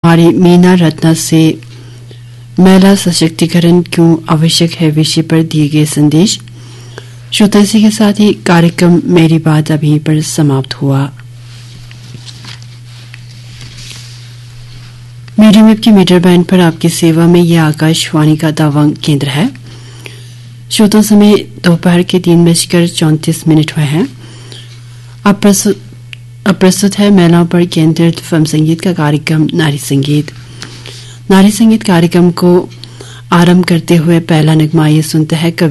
कुमारी मीना रत्ना से महिला सशक्तिकरण क्यों आवश्यक है विषय पर दिए गए संदेश। श्रोता, इसी के साथ ही कार्यक्रम मेरी बात अभी पर समाप्त हुआ। मीडियम वेव की मीटर बैंड पर आपकी सेवा में यह आकाशवाणी का दावांग केंद्र है। श्रोता, समय दोपहर के 3:34 हुए हैं। अब प्रस्तुत है महिलाओं पर केंद्रित फिल्म संगीत का कार्यक्रम नारी संगीत। नारी संगीत कार्यक्रम को आरंभ करते हुए पहला नगमा ये सुनते हैं कवि